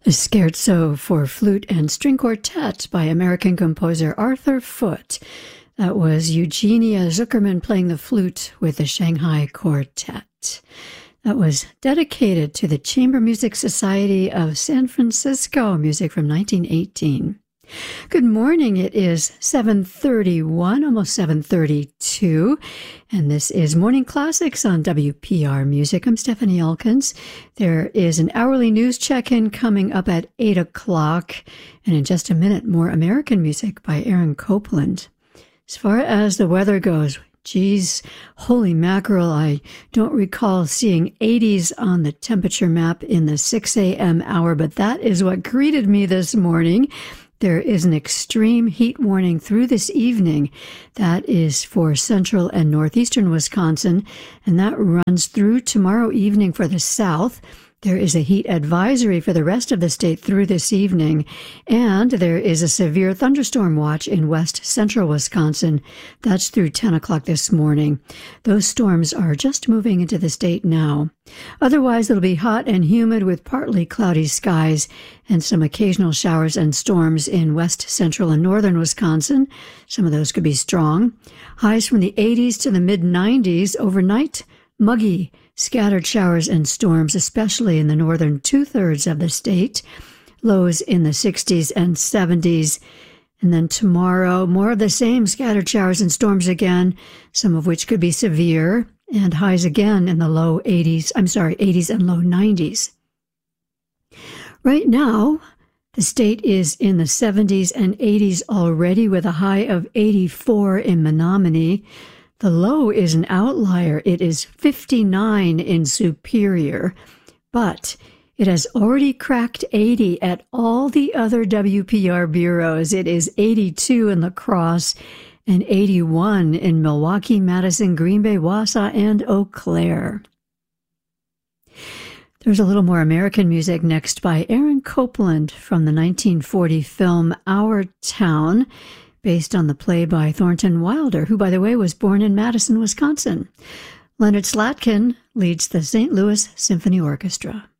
A Scherzo for Flute and String Quartet by American composer Arthur Foote. That was Eugenia Zuckerman playing the flute with the Shanghai Quartet. That was dedicated to the Chamber Music Society of San Francisco, music from 1918. Good morning. It is 7:31, almost 7:32, and this is Morning Classics on WPR Music. I'm Stephanie Elkins. There is an hourly news check-in coming up at 8 o'clock, and in just a minute, more American music by Aaron Copland. As far as the weather goes, geez, holy mackerel, I don't recall seeing 80s on the temperature map in the 6 a.m. hour, but that is what greeted me this morning. There is an extreme heat warning through this evening. That is for central and northeastern Wisconsin, and that runs through tomorrow evening for the south. There is a heat advisory for the rest of the state through this evening, and there is a severe thunderstorm watch in west central Wisconsin. That's through 10 o'clock this morning. Those storms are just moving into the state now. Otherwise, it'll be hot and humid with partly cloudy skies and some occasional showers and storms in west central and northern Wisconsin. Some of those could be strong. Highs from the 80s to the mid-90s overnight. Muggy, scattered showers and storms, especially in the northern two-thirds of the state. Lows in the 60s and 70s. And then tomorrow, more of the same, scattered showers and storms again, some of which could be severe, and highs again in the 80s and low 90s. Right now, the state is in the 70s and 80s already, with a high of 84 in Menominee. The low is an outlier. It is 59 in Superior, but it has already cracked 80 at all the other WPR bureaus. It is 82 in La Crosse and 81 in Milwaukee, Madison, Green Bay, Wausau, and Eau Claire. There's a little more American music next by Aaron Copland from the 1940 film Our Town, based on the play by Thornton Wilder, who, by the way, was born in Madison, Wisconsin. Leonard Slatkin leads the St. Louis Symphony Orchestra.